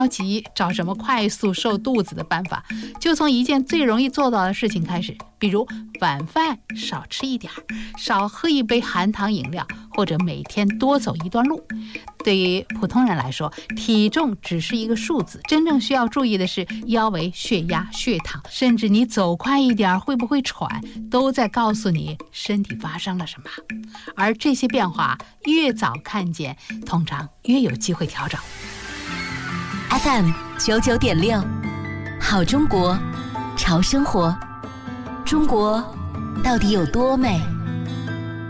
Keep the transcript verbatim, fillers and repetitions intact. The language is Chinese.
着急找什么快速瘦肚子的办法，就从一件最容易做到的事情开始，比如晚饭少吃一点，少喝一杯含糖饮料，或者每天多走一段路。对于普通人来说，体重只是一个数字，真正需要注意的是腰围、血压、血糖，甚至你走快一点会不会喘，都在告诉你身体发生了什么。而这些变化越早看见，通常越有机会调整。 F M 九九点六，好中国，潮生活。中国到底有多美？